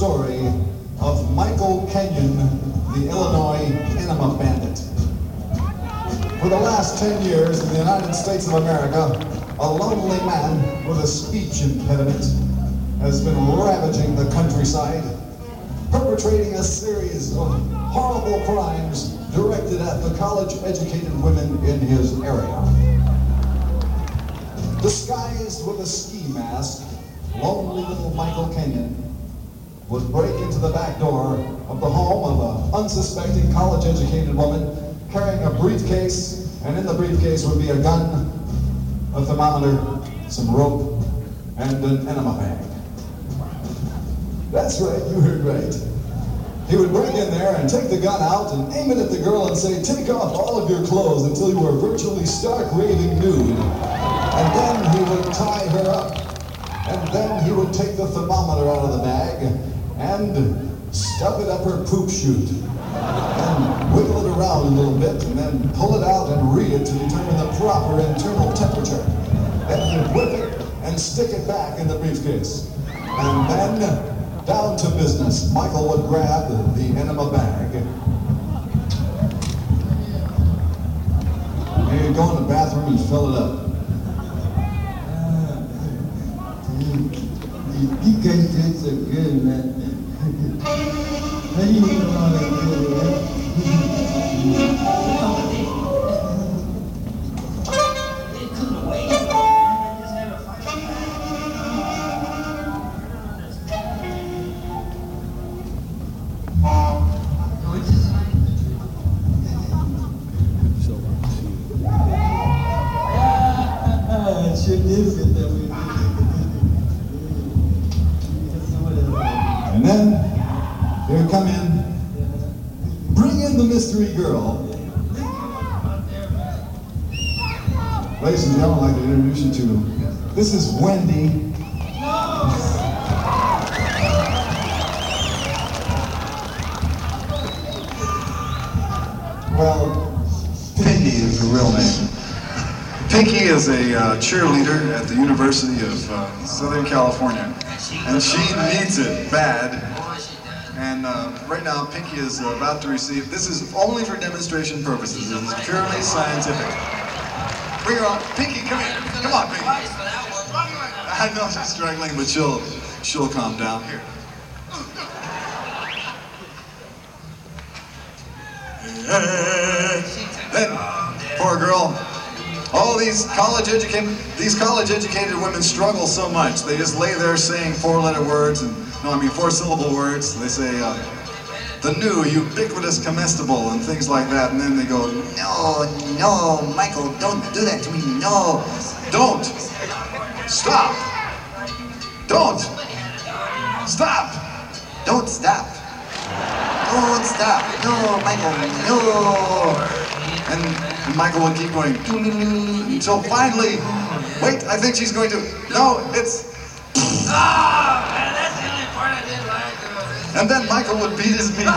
story of Michael Kenyon, the Illinois Enema Bandit. For the last 10 years in the United States of America, a lonely man with a speech impediment has been ravaging the countryside, perpetrating a series of horrible crimes directed at the college-educated women in his area. Disguised with a ski mask, lonely little Michael Kenyon would break into the back door of the home of an unsuspecting college-educated woman carrying a briefcase, and in the briefcase would be a gun, a thermometer, some rope, and an enema bag. That's right, you heard right. He would break in there and take the gun out and aim it at the girl and say, "Take off all of your clothes until you are virtually stark raving nude." And then he would tie her up. And then he would take the thermometer out of the bag and stuff it up her poop chute. And wiggle it around a little bit and then pull it out and read it to determine the proper internal temperature. Then he'd whip it and stick it back in the briefcase. And then, down to business, Michael would grab the enema bag. And he'd go in the bathroom and fill it up. You guys did so good, man. How do you know all that good, man? Sure did fit that way. And then they would come in, bring in the mystery girl. Ladies and gentlemen, I'd like to introduce you to, this is Wendy. Well, Pinky is the real name. Pinky is a cheerleader at the University of Southern California, and she needs it bad. And right now, Pinky is about to receive, this is only for demonstration purposes, it is purely scientific. Bring her on. Pinky, come here. Come on, Pinky. I know she's struggling, but she'll calm down. Here. Then, poor girl. All these college-educated women struggle so much. They just lay there saying four-syllable words. They say, the new ubiquitous comestible and things like that. And then they go, no, Michael, don't do that to me, no. Don't. Stop. Don't. Stop. Don't stop. Don't stop. No, Michael, no. And Michael would keep going, until finally, wait, I think she's going to, no, it's, oh, man, that's the only part I didn't like. And then Michael would beat his meat.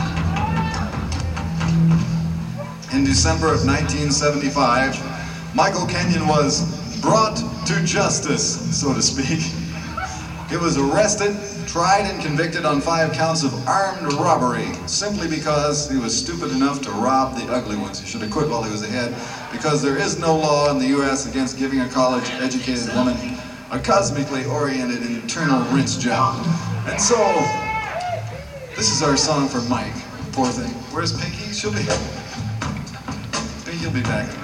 In December of 1975, Michael Kenyon was brought to justice, so to speak. He was arrested, tried and convicted on 5 counts of armed robbery, simply because he was stupid enough to rob the ugly ones. He should have quit while he was ahead, because there is no law in the U.S. against giving a college-educated woman a cosmically oriented internal rinse job. And so, this is our song for Mike. Poor thing. Where's Pinky? She'll be back.